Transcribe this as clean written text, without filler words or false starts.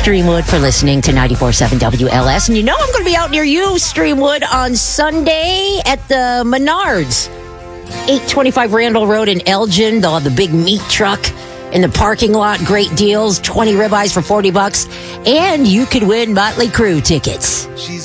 Streamwood, for listening to 94.7 WLS. And you know I'm going to be out near you, Streamwood, on Sunday at the Menards, 825 Randall Road in Elgin. They'll have the big meat truck in the parking lot. Great deals, 20 ribeyes for $40. And you could win Motley Crue tickets.